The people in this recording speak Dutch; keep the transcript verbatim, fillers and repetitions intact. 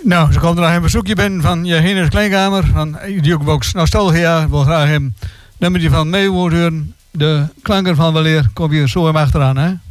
Nou, ze komt er nog een bezoekje binnen van je Heners Kleinkamer. Van Jukebox Nostalgia. Wil graag een nummertje van mee horen. De klanken van weleer. Kom je zo hem achteraan, hè?